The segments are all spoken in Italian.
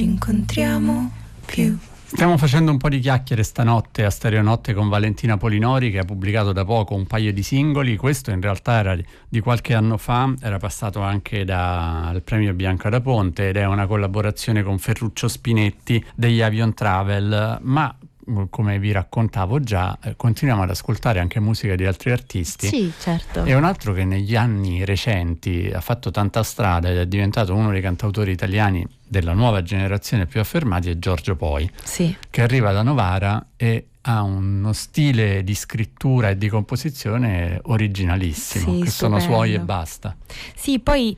ci incontriamo più. Stiamo facendo un po' di chiacchiere stanotte a Stereonotte con Valentina Polinori, che ha pubblicato da poco un paio di singoli. Questo in realtà era di qualche anno fa, era passato anche dal premio Bianca da Ponte ed è una collaborazione con Ferruccio Spinetti degli Avion Travel, ma come vi raccontavo già, continuiamo ad ascoltare anche musica di altri artisti. Sì, certo. E un altro che negli anni recenti ha fatto tanta strada ed è diventato uno dei cantautori italiani della nuova generazione più affermati è Giorgio Poi, sì, che arriva da Novara e ha uno stile di scrittura e di composizione originalissimo, sì, che stupendo. Sono suoi e basta. Sì, poi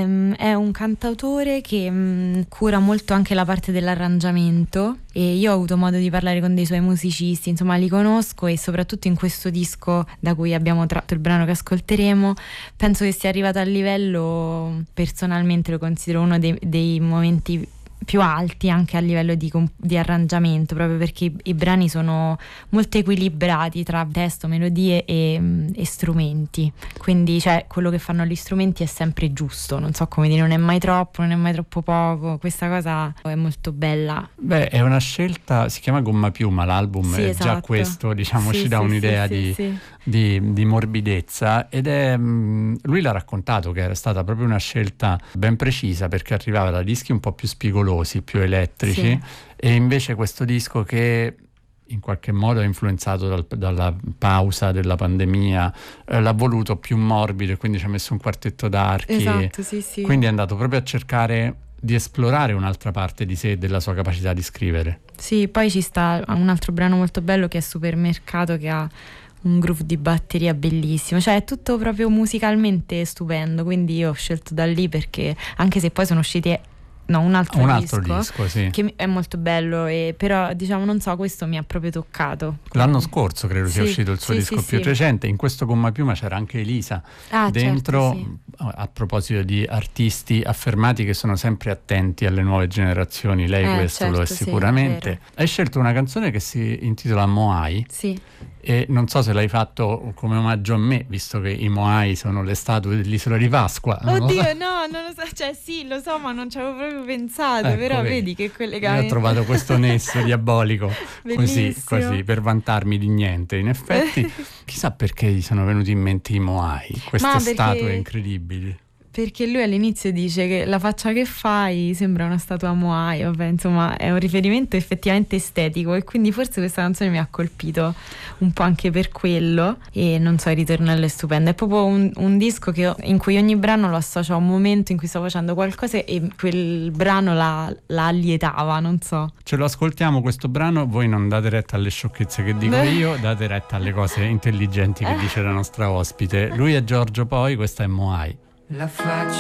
è un cantautore che cura molto anche la parte dell'arrangiamento, e io ho avuto modo di parlare con dei suoi musicisti, insomma li conosco, e soprattutto in questo disco da cui abbiamo tratto il brano che ascolteremo penso che sia arrivato al livello, personalmente lo considero uno dei momenti più alti anche a livello di arrangiamento, proprio perché i brani sono molto equilibrati tra testo, melodie e strumenti, quindi cioè quello che fanno gli strumenti è sempre giusto, non so come dire, non è mai troppo, non è mai troppo poco, questa cosa è molto bella. Beh, è una scelta, si chiama Gomma Piuma l'album, sì, è esatto. Già questo, diciamo, sì, ci dà sì, un'idea sì. di morbidezza, ed è lui l'ha raccontato che era stata proprio una scelta ben precisa, perché arrivava da dischi un po' più spigolosi, più elettrici, sì. E invece questo disco che in qualche modo è influenzato dalla pausa della pandemia, l'ha voluto più morbido, e quindi ci ha messo un quartetto d'archi, esatto, sì. Quindi è andato proprio a cercare di esplorare un'altra parte di sé e della sua capacità di scrivere. Sì, poi ci sta un altro brano molto bello che è Supermercato, che ha un groove di batteria bellissimo, cioè è tutto proprio musicalmente stupendo, quindi io ho scelto da lì, perché anche se poi sono usciti un altro disco, sì, che è molto bello, però diciamo non so, questo mi ha proprio toccato. L'anno scorso credo sia uscito il suo sì, disco più recente. In questo Gomma Piuma c'era anche Elisa dentro, certo, a proposito di artisti affermati che sono sempre attenti alle nuove generazioni, lei questo lo è sicuramente. Hai scelto una canzone che si intitola Moai, sì, e non so se l'hai fatto come omaggio a me, visto che i Moai sono le statue dell'isola di Pasqua. Oddio, no, non lo so, cioè sì, lo so, ma non ci avevo proprio pensato, ecco, però vedi che Io collegamento. ho trovato questo nesso diabolico così, per vantarmi di niente. In effetti chissà perché gli sono venuti in mente i Moai, queste statue incredibili. Perché lui all'inizio dice che la faccia che fai sembra una statua Moai, vabbè, insomma è un riferimento effettivamente estetico, e quindi forse questa canzone mi ha colpito un po' anche per quello, e non so, il ritornello è stupendo, è proprio un disco in cui ogni brano lo associa a un momento in cui sto facendo qualcosa e quel brano la allietava, non so. Ce lo ascoltiamo questo brano, voi non date retta alle sciocchezze che dico io, date retta alle cose intelligenti che dice la nostra ospite. Lui è Giorgio Poi, questa è Moai. La faccia